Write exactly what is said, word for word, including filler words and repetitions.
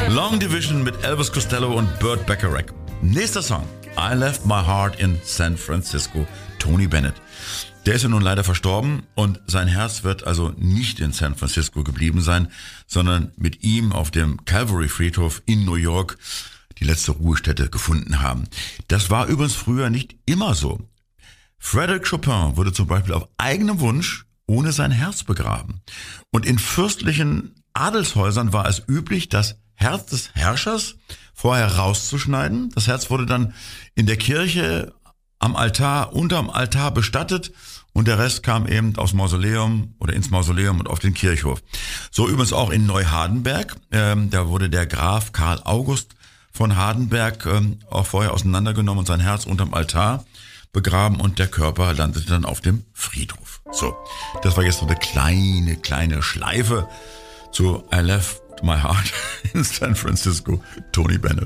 Long Division mit Elvis Costello und Burt Bacharach. Nächster Song. I Left My Heart in San Francisco. Tony Bennett. Der ist ja nun leider verstorben und sein Herz wird also nicht in San Francisco geblieben sein, sondern mit ihm auf dem Calvary Friedhof in New York die letzte Ruhestätte gefunden haben. Das war übrigens früher nicht immer so. Frédéric Chopin wurde zum Beispiel auf eigenem Wunsch ohne sein Herz begraben. Und in fürstlichen Adelshäusern war es üblich, das Herz des Herrschers vorher rauszuschneiden. Das Herz wurde dann in der Kirche am Altar, unterm Altar bestattet und der Rest kam eben aufs Mausoleum oder ins Mausoleum und auf den Kirchhof. So übrigens auch in Neuhardenberg. Ähm, da wurde der Graf Karl August von Hardenberg ähm, auch vorher auseinandergenommen und sein Herz unterm Altar begraben und der Körper landete dann auf dem Friedhof. So, das war jetzt so eine kleine, kleine Schleife zu I Left My Heart in San Francisco, Tony Bennett.